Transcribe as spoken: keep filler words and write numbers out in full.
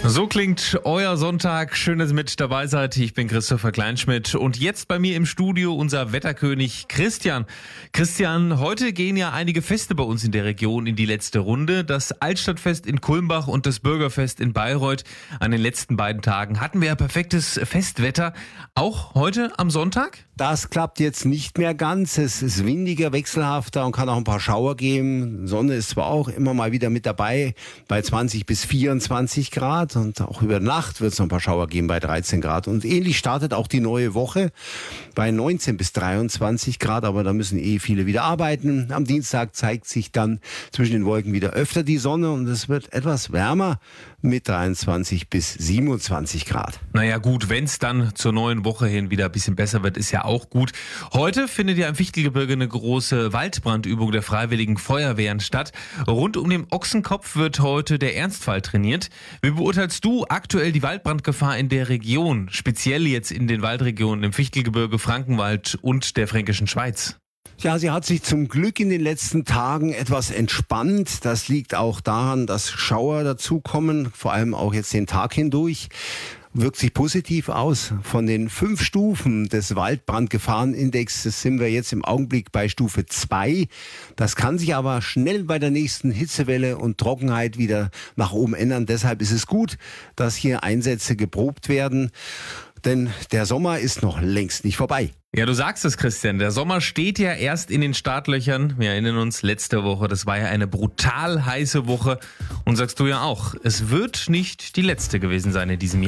So klingt euer Sonntag. Schön, dass ihr mit dabei seid. Ich bin Christopher Kleinschmidt und jetzt bei mir im Studio unser Wetterkönig Christian. Christian, heute gehen ja einige Feste bei uns in der Region in die letzte Runde. Das Altstadtfest in Kulmbach und das Bürgerfest in Bayreuth. An den letzten beiden Tagen hatten wir ja perfektes Festwetter. Auch heute am Sonntag? Das klappt jetzt nicht mehr ganz. Es ist windiger, wechselhafter und kann auch ein paar Schauer geben. Sonne ist zwar auch immer mal wieder mit dabei bei zwanzig bis vierundzwanzig Grad und auch über Nacht wird es noch ein paar Schauer geben bei dreizehn Grad. Und ähnlich startet auch die neue Woche bei neunzehn bis dreiundzwanzig Grad, aber da müssen eh viele wieder arbeiten. Am Dienstag zeigt sich dann zwischen den Wolken wieder öfter die Sonne und es wird etwas wärmer mit dreiundzwanzig bis siebenundzwanzig Grad. Naja gut, wenn es dann zur neuen Woche hin wieder ein bisschen besser wird, ist ja auch gut. Heute findet ja im Fichtelgebirge eine große Waldbrandübung der Freiwilligen Feuerwehren statt. Rund um den Ochsenkopf wird heute der Ernstfall trainiert. Wie beurteilst du aktuell die Waldbrandgefahr in der Region, speziell jetzt in den Waldregionen im Fichtelgebirge, Frankenwald und der Fränkischen Schweiz? Ja, sie hat sich zum Glück in den letzten Tagen etwas entspannt. Das liegt auch daran, dass Schauer dazukommen, vor allem auch jetzt den Tag hindurch. Wirkt sich positiv aus. Von den fünf Stufen des Waldbrandgefahrenindexes sind wir jetzt im Augenblick bei Stufe zwei. Das kann sich aber schnell bei der nächsten Hitzewelle und Trockenheit wieder nach oben ändern. Deshalb ist es gut, dass hier Einsätze geprobt werden. Denn der Sommer ist noch längst nicht vorbei. Ja, du sagst es, Christian. Der Sommer steht ja erst in den Startlöchern. Wir erinnern uns, letzte Woche, das war ja eine brutal heiße Woche. Und sagst du ja auch, es wird nicht die letzte gewesen sein in diesem Jahr.